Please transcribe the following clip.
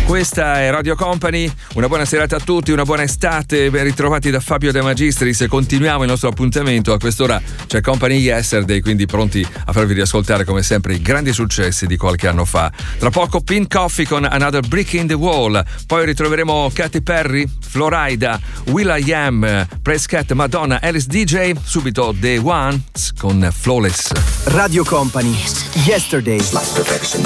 Questa è Radio Company, una buona serata a tutti, una buona estate, ben ritrovati da Fabio De Magistris e continuiamo il nostro appuntamento. A quest'ora c'è Company Yesterday, quindi pronti a farvi riascoltare come sempre i grandi successi di qualche anno fa. Tra poco Pink Coffee con Another Brick in the Wall, poi ritroveremo Katy Perry, Florida, will.i.am, Prescott, Madonna, Alice DJ, subito The Ones con Flawless. Radio Company Yesterday.